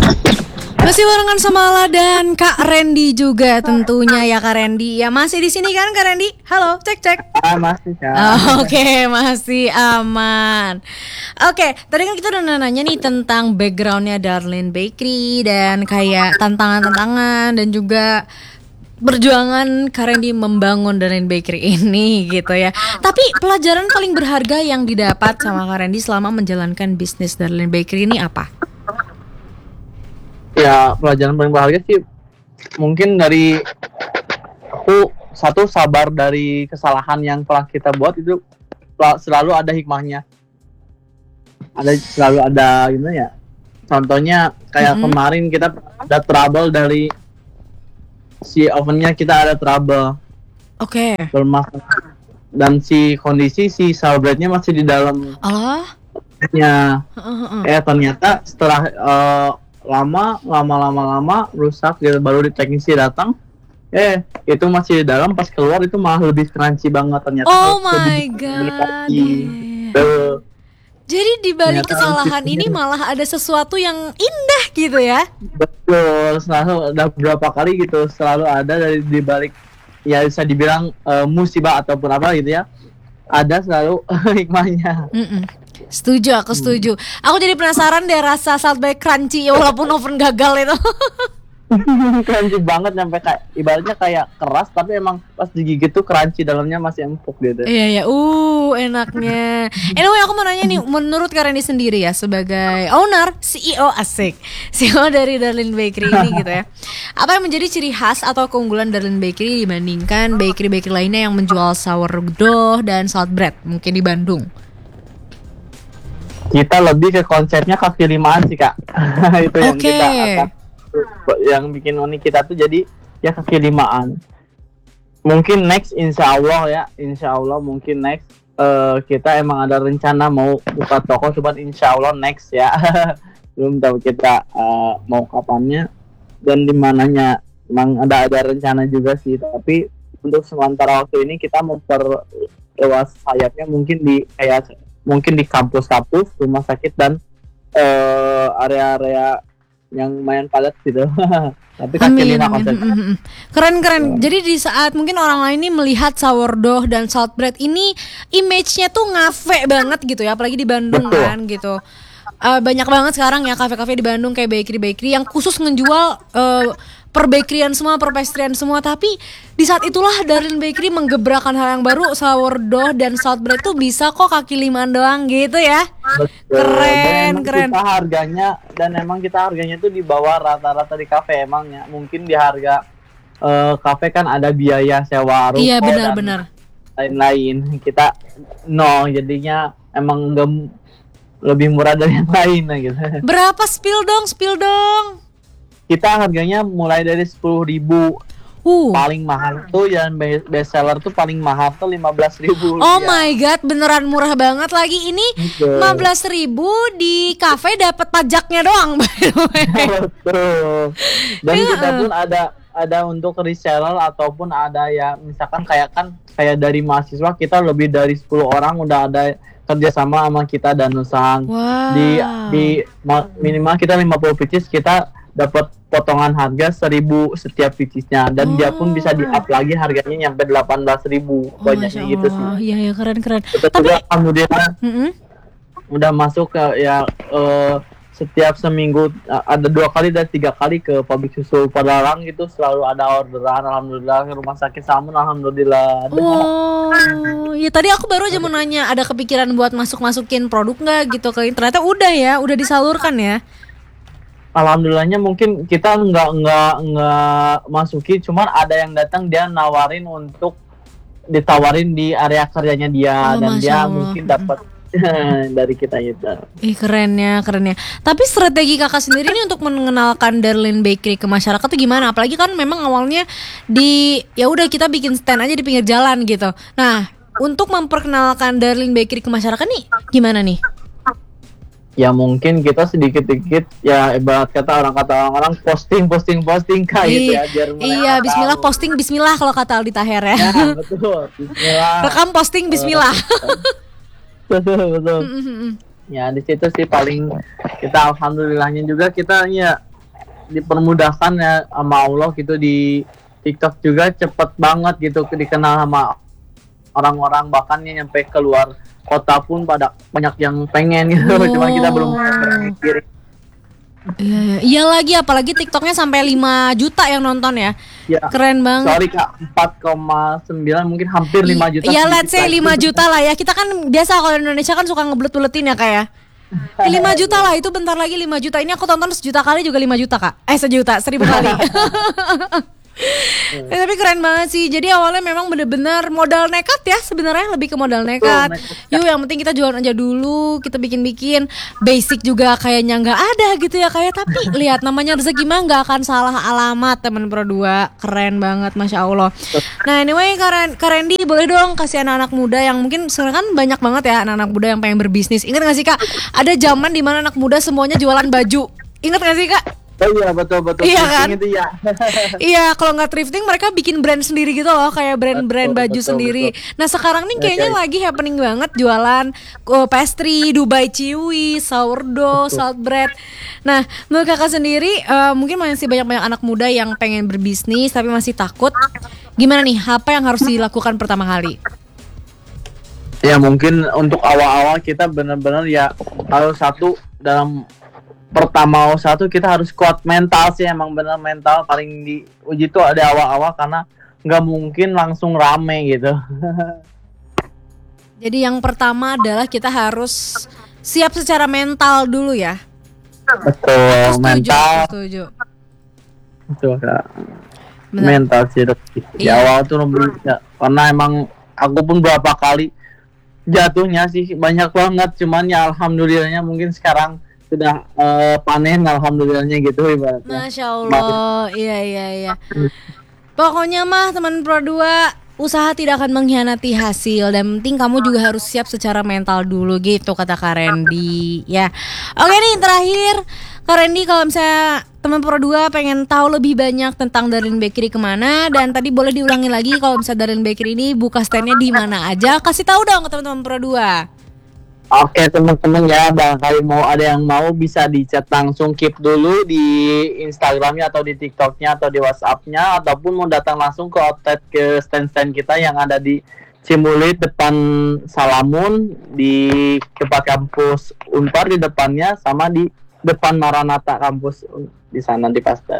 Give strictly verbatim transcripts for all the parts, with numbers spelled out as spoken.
Masih barengan sama Ala dan Kak Randy juga tentunya ya Kak Randy. Ya masih di sini kan Kak Randy? Halo, cek cek. Ah, masih Kak. Oh, Oke, okay, masih aman. Oke, okay, tadi kan kita udah nanya nih tentang backgroundnya Darlene Bakery dan kayak tantangan-tantangan dan juga perjuangan Kak Randy membangun Darlene Bakery ini gitu ya. Tapi pelajaran paling berharga yang didapat sama Kak Randy selama menjalankan bisnis Darlene Bakery ini apa? Ya, pelajaran paling berharga sih mungkin dari aku satu, sabar dari kesalahan yang telah kita buat itu selalu ada hikmahnya. Ada selalu ada gitu ya. Contohnya kayak mm-hmm. kemarin kita ada trouble dari si ovennya, kita ada trouble. Oke. Okay. Bermasalah. Dan si kondisi si sourdough-nya masih di dalam. Allah. Ya. Uh-huh. Eh ternyata setelah uh, lama lama lama lama rusak gitu, baru di teknisi datang, eh itu masih di dalam, pas keluar itu malah lebih crunchy banget ternyata. Oh my god. uh, Jadi di balik kesalahan ini malah ada sesuatu yang indah gitu ya. Betul, selalu ada beberapa kali gitu, selalu ada dari di balik ya bisa dibilang uh, musibah ataupun apa gitu ya, ada selalu hikmahnya. Mm-mm. Setuju, aku setuju. Hmm. Aku jadi penasaran deh rasa saltback crunchy walaupun oven gagal itu. Crunchy banget, sampai kayak ibaratnya kayak keras tapi emang pas digigit tuh crunchy, dalamnya masih empuk gitu. Iya ya, uh enaknya. Anyway, aku mau nanya nih, menurut Kak Randy sendiri ya sebagai owner, C E O asik, C E O dari Darlene Bakery ini gitu ya, apa yang menjadi ciri khas atau keunggulan Darlene Bakery dibandingkan bakery-bakery lainnya yang menjual sourdough dan salt bread mungkin di Bandung? Kita lebih ke konsepnya kaki limaan sih Kak. Itu yang okay. kita akan, yang bikin unik kita tuh jadi ya kaki limaan. Mungkin next insya Allah ya, insya Allah mungkin next uh, kita emang ada rencana mau buka toko, cuman insya Allah next ya. Belum tahu kita uh, mau kapannya dan di mananya. Emang ada ada rencana juga sih, tapi untuk sementara waktu ini kita memperluas sayapnya mungkin di kayak mungkin di kampus-kampus, rumah sakit, dan uh, area-area yang lumayan padat gitu. Tapi kaki lima konsepnya. Keren-keren. Jadi di saat mungkin orang lain ini melihat sourdough dan salt bread ini, image-nya tuh ngafe banget gitu ya, apalagi di Bandung. Betul. Kan gitu. Uh, banyak banget sekarang ya kafe-kafe di Bandung kayak bakery-bakery yang khusus ngejual uh, per bakeryan semua, per pastry semua. Tapi di saat itulah Darlene Bakery menggebrakan hal yang baru, sourdough dan salt bread tuh bisa kok kaki limaan doang gitu ya. Betul. Keren, dan keren. Kita harganya dan emang kita harganya tuh di bawah rata-rata di kafe emangnya. Mungkin di harga uh, kafe kan ada biaya sewa ruko, iya, benar-benar, lain-lain. Kita no, jadinya emang gak, lebih murah dari yang lain gitu. Berapa, spill dong, spill dong. Kita harganya mulai dari sepuluh ribu. Uh. Paling mahal tuh yang best seller tuh paling mahal tuh lima belas ribu. Oh ya. My god, beneran murah banget lagi ini. Betul. lima belas ribu di kafe dapat pajaknya doang. Betul. Dan yeah. Kita pun ada ada untuk reseller ataupun ada ya misalkan kayak kan kayak dari mahasiswa kita lebih dari sepuluh orang udah ada kerjasama sama kita dan Nusang. Wow. Di di minimal kita lima puluh pieces, kita dapat potongan harga seribu setiap pieces-nya, dan oh. dia pun bisa di-up lagi harganya nyampe delapan belas ribu. Oh, banyaknya gitu sih. Iya ya, keren-keren. Kita Tapi juga alhamdulillah mm-hmm. udah masuk ke ya uh, setiap seminggu uh, ada dua kali dan tiga kali ke pabrik susu Padalarang gitu, selalu ada orderan. Alhamdulillah, rumah sakit Samun alhamdulillah ada. Oh, ya tadi aku baru aja mau nanya, ada kepikiran buat masuk-masukin produk nggak gitu, kayak ternyata udah ya, udah disalurkan ya. Alhamdulillahnya mungkin kita nggak nggak nggak masuki, cuman ada yang datang dia nawarin untuk ditawarin di area kerjanya dia. Oh, dan dia Allah. Mungkin dapat dari kita itu. Ih, kerennya, kerennya. Tapi strategi kakak sendiri ini untuk mengenalkan Darlene Bakery ke masyarakat tuh gimana? Apalagi kan memang awalnya di ya udah kita bikin stand aja di pinggir jalan gitu. Nah, untuk memperkenalkan Darlene Bakery ke masyarakat nih gimana nih? Ya mungkin kita sedikit-sedikit ya ibarat kata orang kata orang-orang posting posting posting kayak gitu ya biar iya bismillah tahu. Posting bismillah kalau kata Aldi Taher ya. Ya betul, bismillah. Rekam posting bismillah. Betul betul. Ya di situ sih paling kita alhamdulillahnya juga kita ya dipermudahkan ya sama Allah gitu. Di TikTok juga cepet banget gitu dikenal sama orang-orang, bahkan yang nyampe keluar kota pun pada banyak yang pengen gitu. Wow. Cuma kita belum berpikir. Iya, iya. Iya lagi, apalagi TikToknya sampai lima juta yang nonton ya. Ya, Keren banget. sorry kak, empat koma sembilan mungkin hampir lima juta. Ya let's say sedikit lima lagi. juta lah ya. Kita kan biasa kalau di Indonesia kan suka ngebelet-beletin ya kak ya. Eh, lima juta lah, itu bentar lagi lima juta. Ini aku tonton sejuta kali juga lima juta kak. Eh sejuta, seribu kali. Eh, tapi keren banget sih. Jadi awalnya memang bener-bener modal nekat ya. Sebenarnya lebih ke modal nekat. nekat. Yuk yang penting kita jualan aja dulu. Kita bikin-bikin. Basic juga kayaknya nggak ada gitu ya kayak. Tapi lihat namanya rezeki mah nggak akan salah alamat teman Pro dua. Keren banget, Masya Allah. Nah anyway Kak Kak Randy, boleh dong kasih anak-anak muda yang mungkin sekarang kan banyak banget ya anak-anak muda yang pengen berbisnis. Ingat gak sih Kak? Ada zaman dimana anak muda semuanya jualan baju. Ingat gak sih Kak? Oh iya betul betul. Iya Thrifting kan? Itu ya. Iya, kalau nggak thrifting mereka bikin brand sendiri gitu loh, kayak brand-brand Betul, baju betul, sendiri. betul. Nah sekarang nih kayaknya Oke. lagi happening banget jualan uh, pastry, Dubai Ciwi, sourdough, Betul. salt bread. Nah menurut kakak sendiri uh, mungkin masih banyak-banyak anak muda yang pengen berbisnis tapi masih takut. Gimana nih? Apa yang harus dilakukan pertama kali? Ya mungkin untuk awal-awal kita benar-benar ya harus satu dalam pertama satu kita harus kuat mental sih, emang benar mental paling diuji tuh ada awal-awal karena nggak mungkin langsung rame gitu. Jadi yang pertama adalah kita harus siap secara mental dulu ya. Betul, Setuju, mental setuju. betul Kak. Benar. Mental sih di Iya. awal tuh lebih ya, karena emang aku pun berapa kali jatuhnya sih banyak banget, cuman ya alhamdulillahnya mungkin sekarang sudah eh, panen alhamdulillahnya gitu ibaratnya. Masya Allah, iya iya iya. Pokoknya mah teman Pro dua, usaha tidak akan mengkhianati hasil dan penting kamu juga harus siap secara mental dulu gitu kata Kak Randy ya. Oke nih terakhir Kak Randy, kalau misalnya teman Pro dua pengen tahu lebih banyak tentang Darlin Bakery kemana, dan tadi boleh diulangi lagi kalau misalnya Darlin Bakery ini buka standnya di mana aja, kasih tahu dong ke teman-teman Pro dua. Oke teman-teman ya, barangkali mau ada yang mau bisa di-chat langsung, keep dulu di Instagramnya atau di TikToknya atau di WhatsAppnya, ataupun mau datang langsung ke outlet ke stand-stand kita yang ada di Cimulit depan Salamun, di depan kampus Unpar di depannya, sama di depan Maranatha kampus di sana di Pasteur.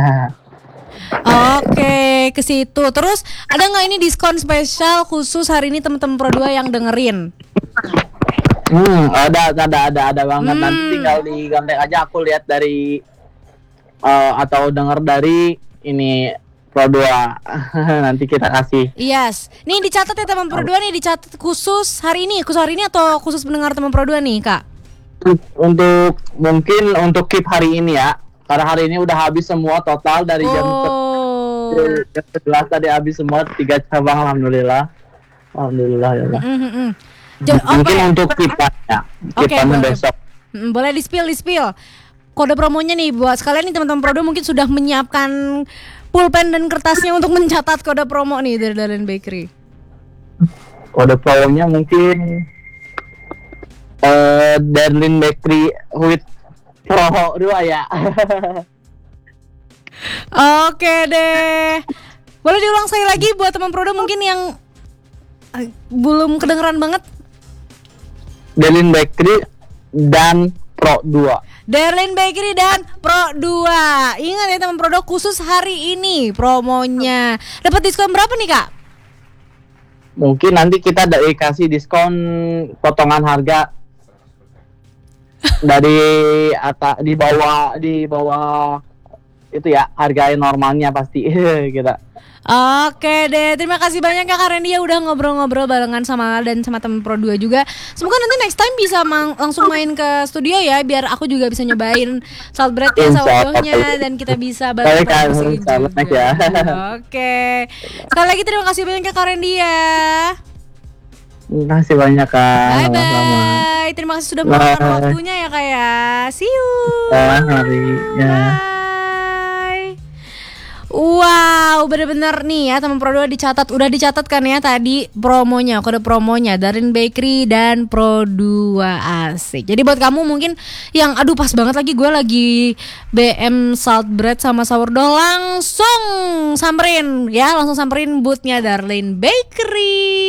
Oke, ke situ. Terus ada nggak ini diskon spesial khusus hari ini teman-teman Pro dua yang dengerin? Hmm, ada, ada, ada, ada banget. Hmm. Nanti tinggal digandeng aja, aku lihat dari eh, atau dengar dari ini Pro dua. Nanti kita kasih. Yes. Nih dicatat ya teman Pro dua nih, dicatat khusus hari ini, khusus hari ini atau khusus pendengar teman Pro dua nih, Kak? Untuk mungkin untuk keep hari ini ya. Karena hari ini udah habis semua total dari jam Oh. jam sebelas tadi habis semua tiga cabang, alhamdulillah. Alhamdulillah ya Allah. Mm, mm, mm. Ja- oh, Mungkin Pak. untuk kipannya. Oke, Kipannya boleh. besok. Mm, boleh di spill, di spill. Kode promonya nih buat sekalian nih teman-teman Pro dua mungkin sudah menyiapkan pulpen dan kertasnya untuk mencatat kode promo nih dari Darlin Bakery. Kode promonya mungkin eh Darlin Bakery with Pro dua ya. Oke deh. Boleh diulang sekali lagi buat teman Pro dua mungkin yang eh, belum kedengeran banget. Darlin Bakery dan Pro dua. Darlin Bakery dan Pro dua. Ingat ya teman Pro dua, khusus hari ini promonya. Dapat diskon berapa nih, Kak? Mungkin nanti kita ada kasih diskon potongan harga dari atas di bawah di bawah itu ya, harga normalnya pasti kita. Oke deh, terima kasih banyak ya Kak Randy ya udah ngobrol-ngobrol barengan sama dan sama temen Pro dua juga. Semoga nanti next time bisa mang- langsung main ke studio ya, biar aku juga bisa nyobain salt breadnya, Insya Allah. sourdough-nya, dan kita bisa Baik, Kak. bareng-bareng Insya Allah, next ya. Oke, sekali lagi terima kasih banyak ya Kak Randy ya. Terima kasih banyak Kak. Bye Sama-sama. bye, terima kasih sudah meluangkan Bye. waktunya ya Kak ya. See you. Selamat hari ya. Bye. Wow, Wow, bener-bener nih ya teman Pro dua dicatat, udah dicatat kan ya tadi promonya, kode promonya Darlin Bakery dan Pro dua asik. Jadi buat kamu mungkin yang aduh pas banget lagi gue lagi B M salt bread sama sourdough, langsung samperin ya, langsung samperin boothnya Darlin Bakery.